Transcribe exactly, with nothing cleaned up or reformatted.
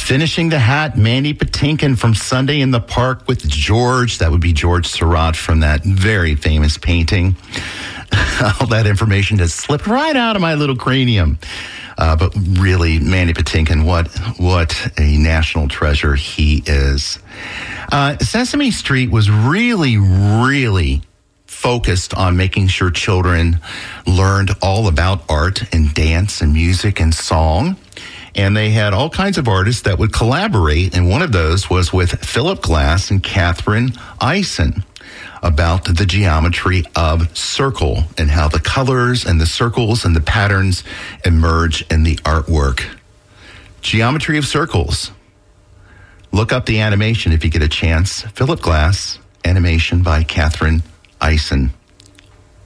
Finishing the hat, Mandy Patinkin from Sunday in the Park with George. That would be George Seurat from that very famous painting. All that information just slipped right out of my little cranium. Uh, but really, Mandy Patinkin, what what a national treasure he is. Uh, Sesame Street was really, really focused on making sure children learned all about art and dance and music and song. And they had all kinds of artists that would collaborate. And one of those was with Philip Glass and Catherine Eisen about the geometry of circle and how the colors and the circles and the patterns emerge in the artwork. Geometry of circles. Look up the animation if you get a chance. Philip Glass, animation by Catherine Eisen.